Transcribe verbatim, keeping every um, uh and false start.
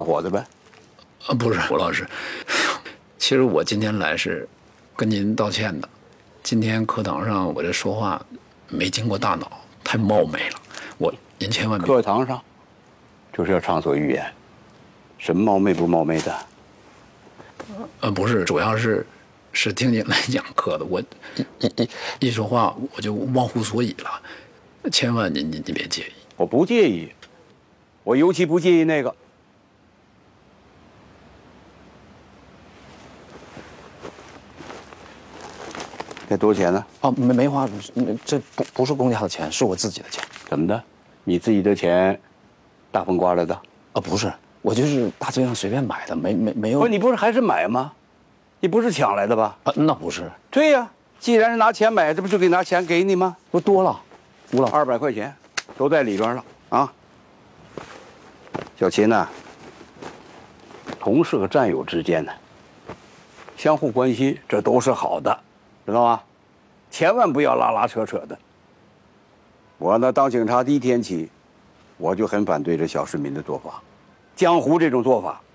伙子呗？ 啊，不是，吴老师，其实我今天来是跟您道歉的。今天课堂上我这说话没经过大脑，太冒昧了。我您千万别。 课堂上就是要畅所欲言，什么冒昧不冒昧的？ 呃，不是，主要是是听您来讲课的，我一一一说话我就忘乎所以了，千万您您您别介意。 我不介意，我尤其不介意那个。这多少钱呢？ 哦，没没花，这不不是公家的钱，是我自己的钱。 怎么的？你自己的钱，大风刮来的？ 啊，不是，我就是大街上随便买的，没没没有。 不是，你不是还是买吗？你不是抢来的吧？ 啊，那不是。 对呀，既然是拿钱买，这不就给拿钱给你吗？ 不多了，吴老二百块钱，都在里边了啊。小秦呐，同事和战友之间呢，相互关心，这都是好的，知道吗？千万不要拉拉扯扯的。我呢，当警察第一天起，我就很反对这小市民的做法，江湖这种做法，